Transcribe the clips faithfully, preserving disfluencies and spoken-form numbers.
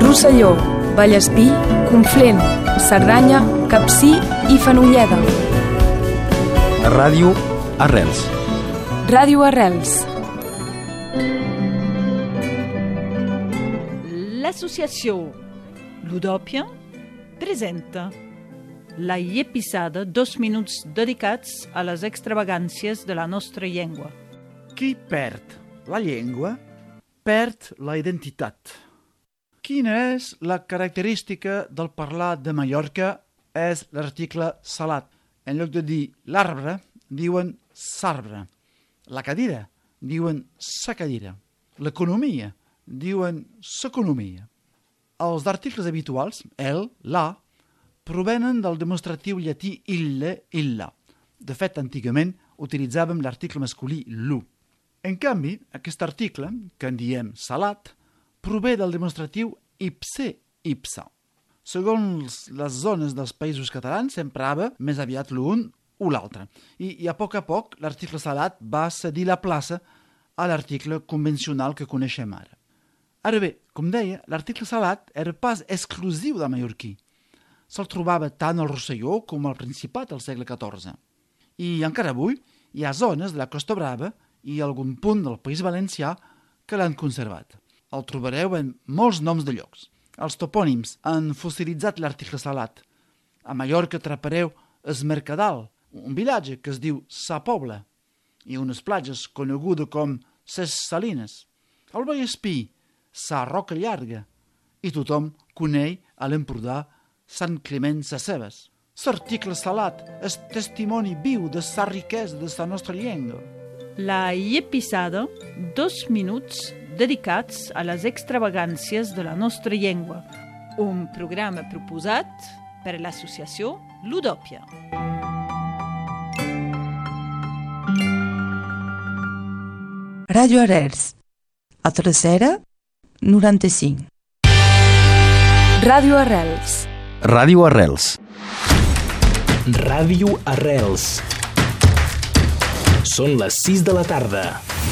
Rosselló, Vallespí, Conflent, Cerdanya, Capcir i Fenolleda. Ràdio Arrels. Ràdio Arrels. L'associació Ludòpia presenta la episada dos minuts dedicats a les extravagàncies de la nostra llengua. Qui perd la llengua, perd la identitat. Quina és la característica del parlar de Mallorca? És l'article salat. En lloc de dir l'arbre, diuen s'arbre. La cadira, diuen sa cadira. L'economia, diuen s'economia. Els articles habituals, el, la, provenen del demostratiu llatí ille, illa. De fet, antigament utilitzàvem l'article masculí lu. En canvi, aquest article, que en diem salat, prové del demostratiu ipse, ipsa. Segons les zones dels països catalans, s'emprava més aviat l'un o l'altre. I, I a poc a poc, l'article salat va cedir la plaça a l'article convencional que coneixem ara. Ara bé, com deia, l'article salat era pas exclusiu de mallorquí. Se'l trobava tant al Rosselló com al Principat al segle catorze. I encara avui hi ha zones de la Costa Brava i algun punt del País Valencià que l'han conservat. El trobareu en molts noms de llocs. Els topònims han fossilitzat l'article salat. A Mallorca atrapareu es Mercadal, un vilatge que es diu Sa Pobla, i unes platges conegudes com Ses Salines. Al Vallespí, Sa Roca Llarga, i tothom coneix a l'Empordà Sant Climent Sescebes. L'article salat és testimoni viu de sa riquesa de sa nostra llengua. La episada, dos minuts dedicats a les extravagàncies de la nostra llengua. Un programa proposat per l'associació Ludòpia. Ràdio Arrels, a tercera, noranta-cinc. Ràdio Arrels. Ràdio Arrels. Ràdio Arrels. Són les sis de la tarda.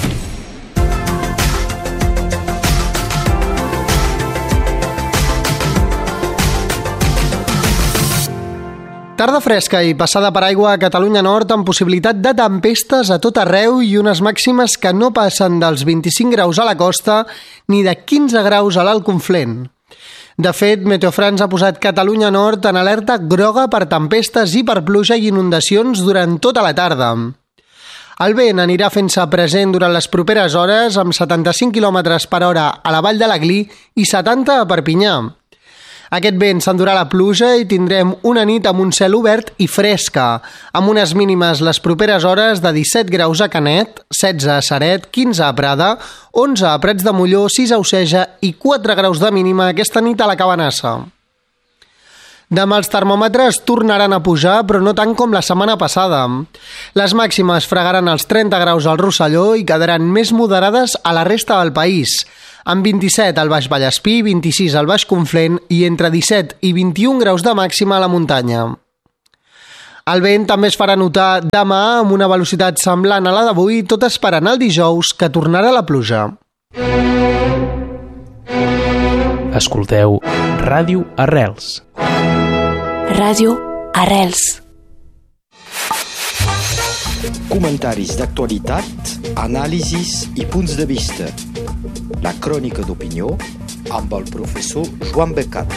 Tarda fresca i passada per aigua a Catalunya Nord amb possibilitat de tempestes a tot arreu i unes màximes que no passen dels vint-i-cinc graus a la costa ni de quinze graus a l'Alt Conflent. De fet, Meteofrans ha posat Catalunya Nord en alerta groga per tempestes i per pluja i inundacions durant tota la tarda. El vent anirà fent-se present durant les properes hores amb setanta-cinc quilòmetres per hora a la Vall de l'Aglí i setanta a Perpinyà. Aquest vent s'endurà la pluja i tindrem una nit amb un cel obert i fresca, amb unes mínimes les properes hores de disset graus a Canet, setze a Ceret, quinze a Prada, onze a Prats de Molló, sis a Oceja i quatre graus de mínima aquesta nit a la Cabanassa. Demà els termòmetres tornaran a pujar, però no tant com la setmana passada. Les màximes fregaran els trenta graus al Rosselló i quedaran més moderades a la resta del país, amb vint-i-set al Baix Vallespí, vint-i-sis al Baix Conflent i entre disset i vint-i-un graus de màxima a la muntanya. El vent també es farà notar demà amb una velocitat semblant a la d'avui, tot esperant el dijous, que tornarà la pluja. Escolteu Ràdio Arrels. Ràdio Arrels. Comentaris d'actualitat, anàlisis i punts de vista. La crònica d'opinió amb el professor Joan Becat.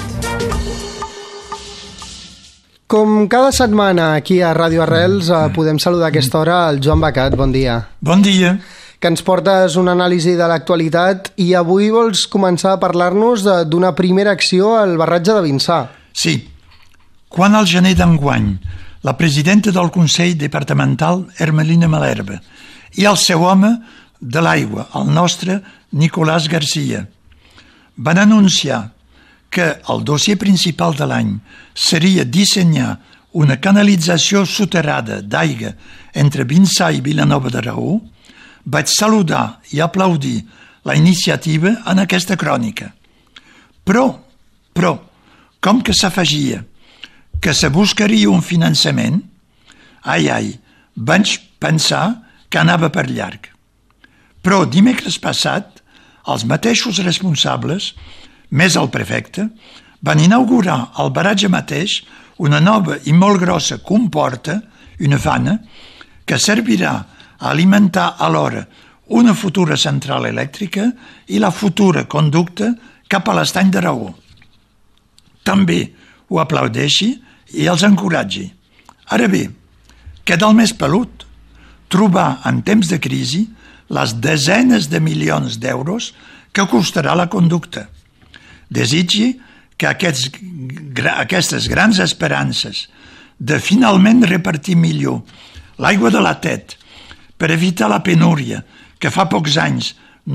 Com cada setmana aquí a Ràdio Arrels podem saludar a aquesta hora el Joan Becat. Bon dia. Bon dia. Que ens portes una anàlisi de l'actualitat i avui vols començar a parlar-nos d'una primera acció al barratge de Vinçà. Sí. Quan al gener d'enguany la presidenta del Consell Departamental, Hermelina Malherbe, i el seu home de l'aigua, el nostre Nicolás Garcia, van anunciar que el dossier principal de l'any seria dissenyar una canalització soterrada d'aigua entre Vinçà i Vilanova d'Aragó, vaig saludar i aplaudir la iniciativa en aquesta crònica. Però, però, com que s'afegia que se buscaria un finançament, ai, ai, vaig pensar que anava per llarg. Però dimecres passat, els mateixos responsables més el prefecte, van inaugurar al baratge mateix una nova i molt grossa comporta, una fana, que servirà a alimentar alhora una futura central elèctrica i la futura conducta cap a l'estany d'Aragó. També ho aplaudeixi i els encoratgi. Ara bé, queda el més pelut, trobar en temps de crisi les desenes de milions d'euros que costarà la conducta. Desitgi que aquests, aquestes grans esperances de finalment repartir millor l'aigua de la Tet per evitar la penúria que fa pocs anys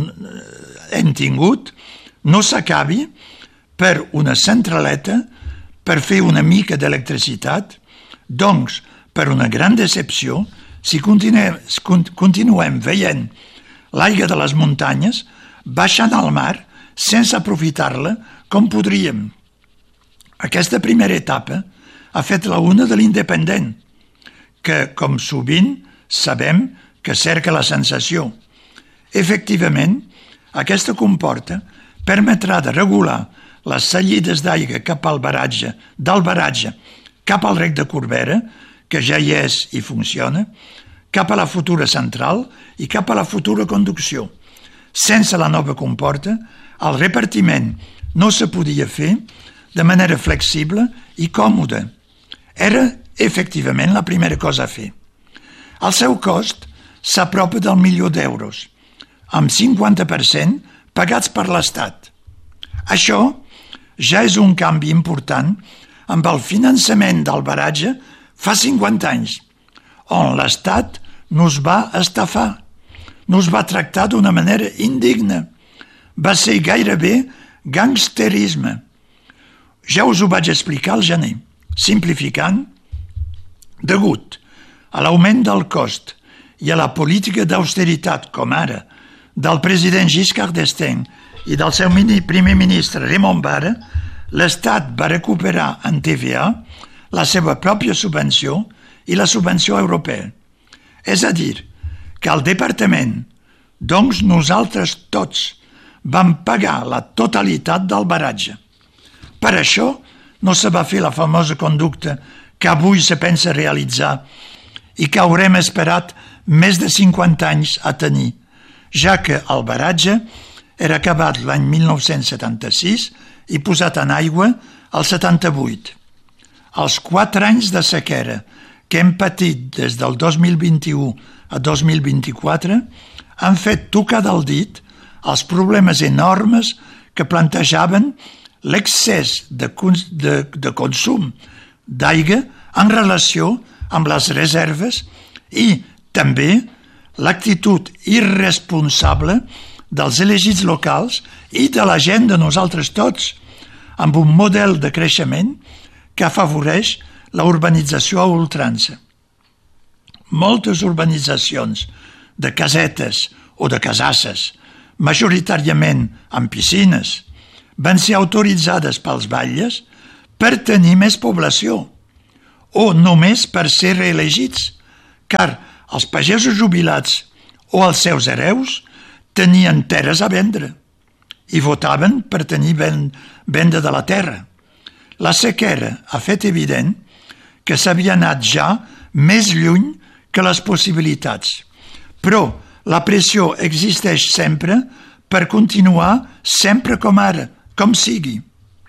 hem tingut, no s'acabi per una centraleta per fer una mica d'electricitat, doncs, per una gran decepció, si continuem, continuem veient l'aigua de les muntanyes baixant al mar sense aprofitar-la com podríem. Aquesta primera etapa ha fet la una de l'Independent, que, com sovint, sabem que cerca la sensació. Efectivament, aquesta comporta permetrà de regular les sallides d'aigua cap al baratge, del baratge cap al rec de Corbera, que ja hi és i funciona, cap a la futura central i cap a la futura conducció. Sense la nova comporta, el repartiment no se podia fer de manera flexible i còmoda. Era, efectivament, la primera cosa a fer. El seu cost s'apropa del milió d'euros, amb cinquanta per cent pagats per l'Estat. Això ja és un canvi important amb el finançament del baratge fa cinquanta anys, on l'Estat nos va estafar, nos va tractar d'una manera indigna. Va ser gairebé gangsterisme. Ja us ho vaig explicar al gener, simplificant, degut a l'augment del cost i a la política d'austeritat, com ara, del president Giscard d'Estaing i del seu primer ministre Raymond Barre, l'Estat va recuperar en T V A la seva pròpia subvenció i la subvenció europea. És a dir, que el departament, doncs nosaltres tots, vam pagar la totalitat del baratge. Per això no se va fer la famosa conducta que avui se pensa realitzar i que haurem esperat més de cinquanta anys a tenir, ja que el baratge era acabat l'any mil nou-cents setanta-sis i posat en aigua el setanta-vuit. Els quatre anys de sequera que hem patit des del dos mil vint-i-u a dos mil vint-i-quatre han fet tocar del dit els problemes enormes que plantejaven l'excés de, de, de consum d'aigua en relació amb les reserves i també l'actitud irresponsable dels elegits locals i de la gent de nosaltres tots, amb un model de creixement que afavoreix la urbanització a ultrança. Moltes urbanitzacions de casetes o de casasses, majoritàriament amb piscines, van ser autoritzades pels batlles per tenir més població o només per ser reelegits, car els pagesos jubilats o els seus hereus tenien terres a vendre i votaven per tenir venda de la terra. La sequera ha fet evident que s'havia anat ja més lluny que les possibilitats, però la pressió existeix sempre per continuar sempre com ara, com sigui.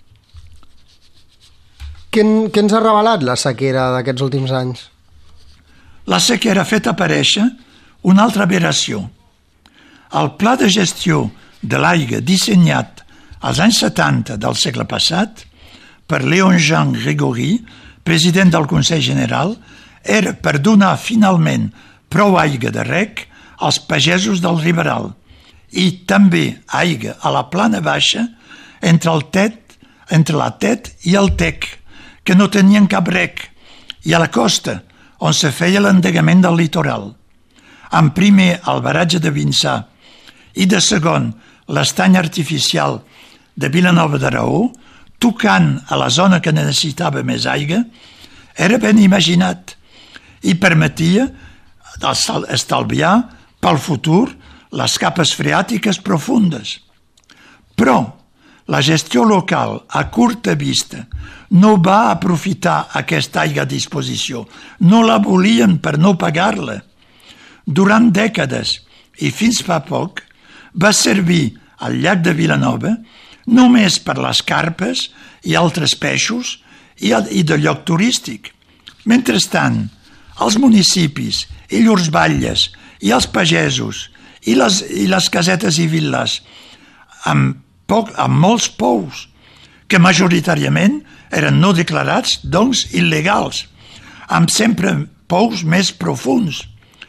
Què, què ens ha revelat la sequera d'aquests últims anys? La sequera ha fet aparèixer una altra aberració. El pla de gestió de l'aigua dissenyat als anys setanta del segle passat per Léon-Jean Grégory, president del Consell General, era per donar finalment prou aigua de rec als pagesos del Riberal i també aigua a la plana baixa entre, el tet, entre la Tet i el Tec, que no tenien cap rec, i a la costa, on se feia l'endegament del litoral. En primer, el baratge de Vinçà i de segon, l'estany artificial de Vilanova d'Aragó, tocant a la zona que necessitava més aigua, era ben imaginat i permetia estalviar pel futur les capes freàtiques profundes. Però la gestió local a curta vista no va aprofitar aquesta aigua a disposició, no la volien per no pagar-la. Durant dècades i fins fa poc va servir al llac de Vilanova només per les carpes i altres peixos i de lloc turístic. Mentrestant, els municipis i llurs batlles i els pagesos i les, i les casetes i vil·les amb, poc, amb molts pous que majoritàriament eren no declarats, doncs il·legals, amb sempre pous més profunds.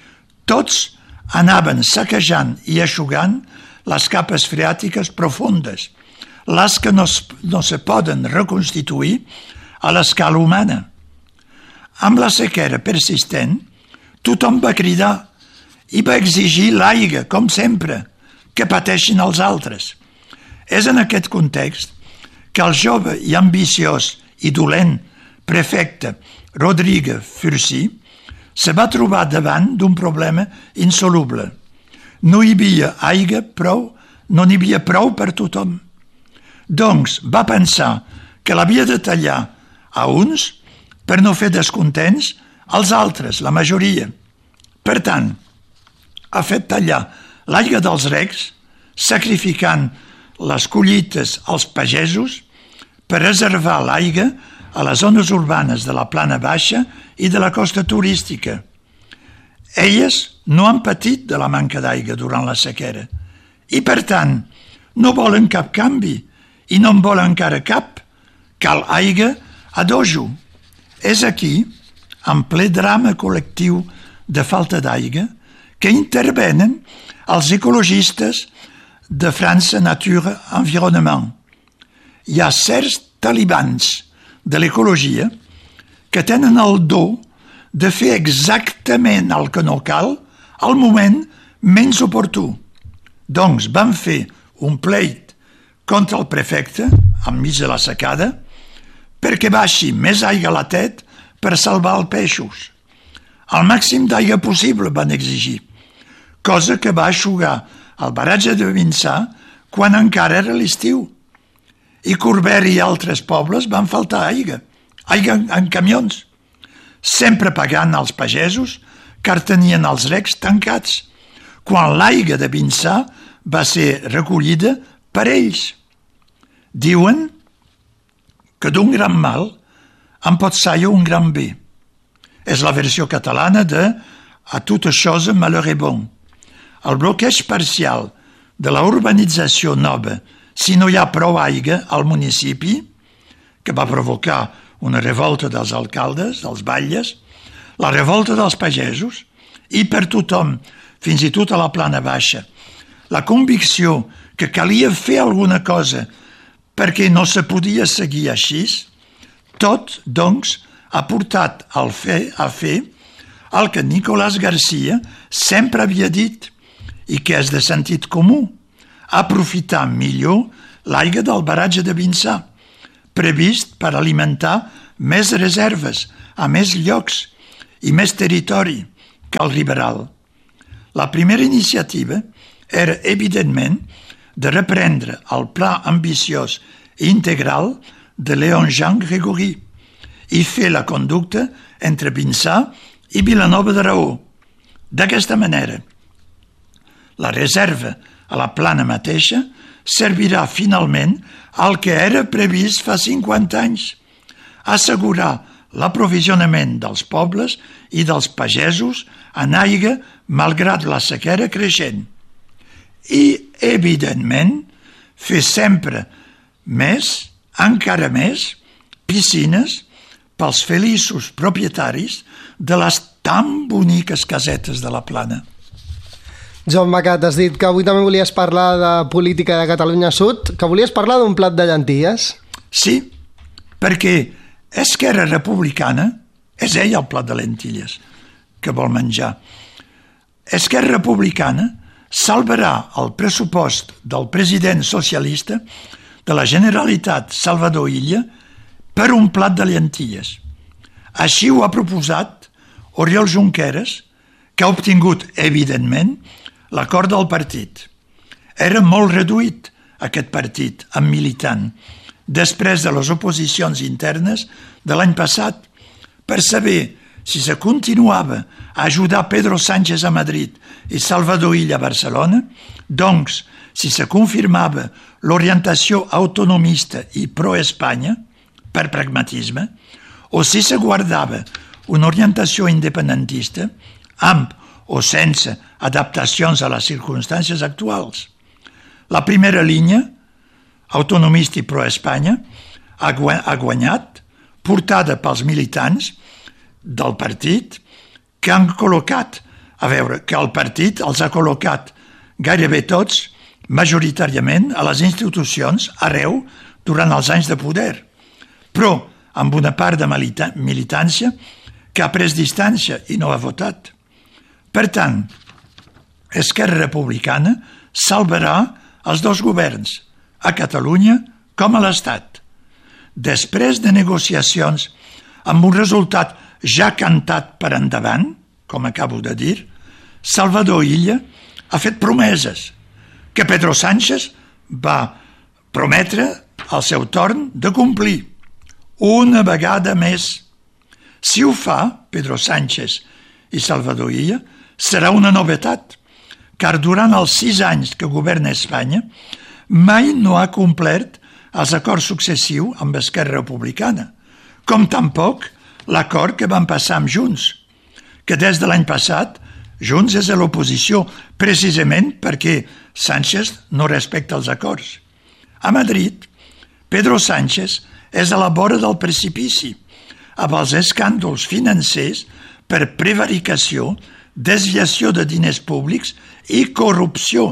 Tots anaven saquejant i eixugant les capes freàtiques profundes, les que no, no se poden reconstituir a l'escala humana. Amb la sequera persistent, tothom va cridar i va exigir l'aigua, com sempre, que pateixin els altres. És en aquest context que el jove i ambiciós i dolent prefecte Rodrigue Furcy se va trobar davant d'un problema insoluble. No hi havia aigua prou, no n'hi havia prou per tothom. Doncs va pensar que l'havia de tallar a uns per no fer descontents als altres, la majoria. Per tant, ha fet tallar l'aigua dels recs, sacrificant les collites als pagesos per reservar l'aigua a les zones urbanes de la plana baixa i de la costa turística. Elles no han patit de la manca d'aigua durant la sequera i, per tant, no volen cap canvi i no en volen encara cap. Cal aigua a dojo. És aquí, en ple drama col·lectiu de falta d'aigua, que intervenen els ecologistes de França Nature Environnement. Hi ha certs talibans de l'ecologia que tenen el do de fer exactament el que no cal al moment menys oportú. Doncs van fer un pleit contra el prefecte, enmig de la secada, perquè baixi més aigua a la tet per salvar els peixos. El màxim d'aigua possible van exigir, cosa que va eixugar el baratge de Vinçà quan encara era l'estiu. I Corbera i altres pobles van faltar aigua, aigua en, en camions, sempre pagant als pagesos car tenien els recs tancats, quan l'aigua de Vinçà va ser recollida per ells. Diuen que d'un gran mal en pot sair un gran bé. És la versió catalana de «A toute chose malheur est bon». El bloqueig parcial de la urbanització nova, si no hi ha prou aigua al municipi, que va provocar una revolta dels alcaldes, dels batlles, la revolta dels pagesos, i per tothom, fins i tot a la plana baixa, la convicció que calia fer alguna cosa perquè no se podia seguir així, tot, doncs, ha portat al fer, a fer el que Nicolás García sempre havia dit i que és de sentit comú, aprofitar millor l'aigua del baratge de Vinçà, previst per alimentar més reserves a més llocs i més territori que el Riberal. La primera iniciativa era, evidentment, de reprendre el pla ambiciós i integral de Léon-Jean Grégory i fer la conducta entre Vinçà i Vilanova de Raó. D'aquesta manera, la reserva a la plana mateixa servirà finalment al que era previst fa cinquanta anys, assegurar l'aprovisionament dels pobles i dels pagesos en aigua malgrat la sequera creixent. I, evidentment, fer sempre més, encara més, piscines pels feliços propietaris de les tan boniques casetes de la plana. Joan Bacat, has dit que avui també volies parlar de política de Catalunya Sud, que volies parlar d'un plat de llenties. Sí, perquè Esquerra Republicana és ell el plat de lentilles que vol menjar. Esquerra Republicana salvarà el pressupost del president socialista de la Generalitat Salvador Illa per un plat de llentilles. Així ho ha proposat Oriol Junqueras, que ha obtingut, evidentment, l'acord del partit. Era molt reduït, aquest partit amb militant després de les oposicions internes de l'any passat per saber si se continuava a ajudar Pedro Sánchez a Madrid i Salvador Illa a Barcelona, doncs si se confirmava l'orientació autonomista i pro-Espanya per pragmatisme, o si se guardava una orientació independentista amb o sense adaptacions a les circumstàncies actuals. La primera línia, autonomista i pro-Espanya, ha guanyat, portada pels militants del partit, que han col·locat, a veure, que el partit els ha col·locat gairebé tots, majoritàriament, a les institucions arreu durant els anys de poder, però amb una part de milita- militància que ha pres distància i no ha votat. Per tant, Esquerra Republicana salvarà els dos governs, a Catalunya com a l'Estat. Després de negociacions amb un resultat ja cantat per endavant, com acabo de dir, Salvador Illa ha fet promeses que Pedro Sánchez va prometre al seu torn de complir una vegada més. Si ho fa Pedro Sánchez i Salvador Illa, serà una novetat, car durant els sis anys que governa Espanya mai no ha complert els acords successius amb Esquerra Republicana, com tampoc l'acord que van passar amb Junts, que des de l'any passat Junts és a l'oposició precisament perquè Sánchez no respecta els acords. A Madrid, Pedro Sánchez és a la vora del precipici, amb els escàndols financers per prevaricació, desviació de diners públics i corrupció.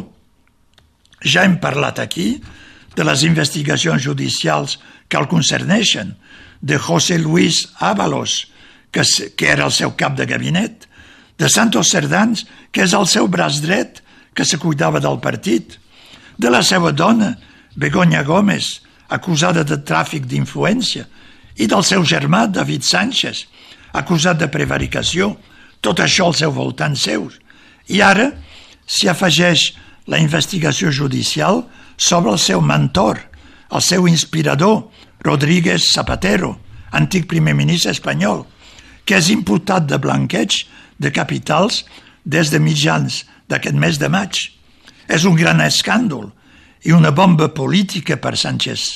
Ja hem parlat aquí de les investigacions judicials que el concerneixen, de José Luis Ábalos, que, que era el seu cap de gabinet, de Santos Cerdans, que és el seu braç dret, que se cuidava del partit, de la seva dona, Begoña Gómez, acusada de tràfic d'influència, i del seu germà, David Sánchez, acusat de prevaricació, tot això al seu voltant seus. I ara s'hi afegeix la investigació judicial sobre el seu mentor, el seu inspirador, Rodríguez Zapatero, antic primer ministre espanyol, que és imputat de blanqueig de capitals des de mitjans d'aquest mes de maig. És un gran escàndol i una bomba política per Sánchez.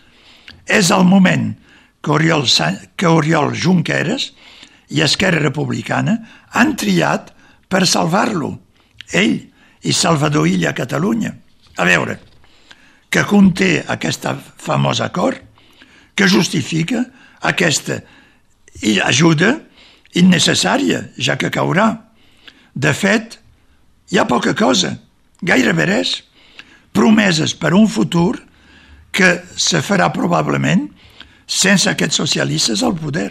És el moment que Oriol, que Oriol Junqueras i Esquerra Republicana han triat per salvar-lo, ell i Salvador Illa a Catalunya. A veure, que conté aquest famós acord, que justifica aquesta ajuda innecessària, ja que caurà. De fet, hi ha poca cosa, gairebé res, promeses per un futur que se farà probablement sense aquests socialistes al poder.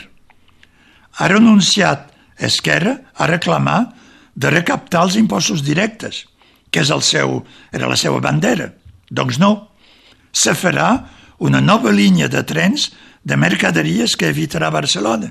Ha renunciat Esquerra a reclamar de recaptar els impostos directes, que és el seu, era la seva bandera. Doncs no, se farà una nova línia de trens de mercaderies que evitarà Barcelona.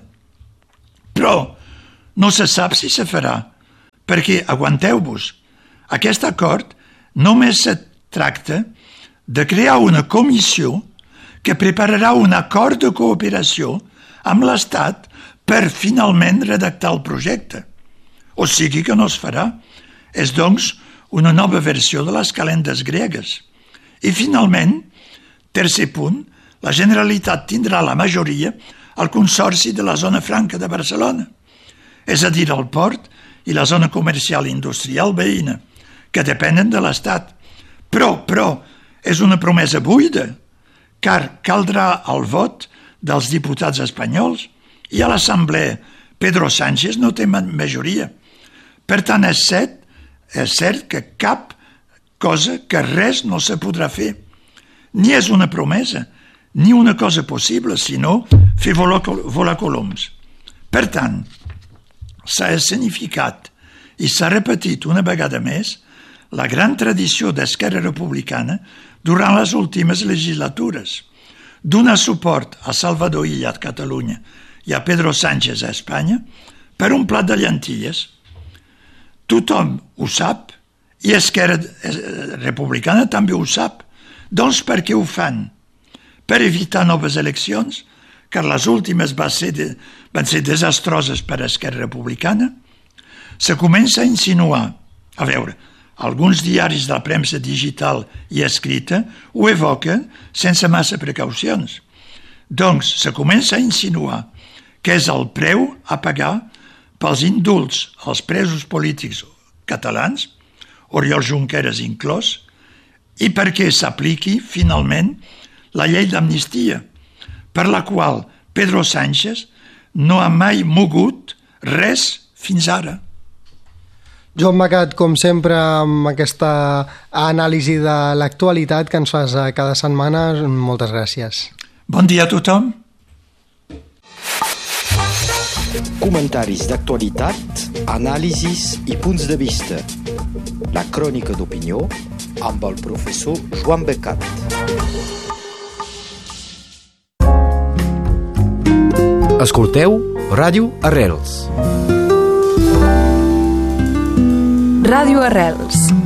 Però no se sap si se farà, perquè, aguanteu-vos, aquest acord només se tracta de crear una comissió que prepararà un acord de cooperació amb l'Estat per finalment redactar el projecte. O sigui que no es farà. És, doncs, una nova versió de les calendes gregues. I, finalment, tercer punt, la Generalitat tindrà la majoria al Consorci de la Zona Franca de Barcelona, és a dir, el port i la zona comercial i industrial veïna, que depenen de l'Estat. Però, però, és una promesa buida, car caldrà el vot dels diputats espanyols i a l'Assemblea Pedro Sánchez no té majoria. Per tant, és cert, és cert que cap cosa, que res no se podrà fer. Ni és una promesa, ni una cosa possible, sinó fer volar, volar coloms. Per tant, s'ha escenificat i s'ha repetit una vegada més la gran tradició d'Esquerra Republicana durant les últimes legislatures, donar suport a Salvador Illa a Catalunya i a Pedro Sánchez a Espanya per un plat de llenties. Tothom ho sap i Esquerra Republicana també ho sap. Doncs per què ho fan? Per evitar noves eleccions, car les últimes van ser, de, van ser desastroses per a Esquerra Republicana? Se comença a insinuar, a veure, alguns diaris de la premsa digital i escrita ho evoquen sense massa precaucions. Doncs se comença a insinuar que és el preu a pagar pels indults als presos polítics catalans, Oriol Junqueras inclòs, i perquè s'apliqui finalment la llei d'amnistia, per la qual Pedro Sánchez no ha mai mogut res fins ara. Joan Becat, com sempre, amb aquesta anàlisi de l'actualitat que ens fas cada setmana, moltes gràcies. Bon dia a tothom. Comentaris d'actualitat, anàlisis i punts de vista. La crònica d'opinió amb el professor Joan Becat. Escolteu Ràdio Arrels. Ràdio Arrels.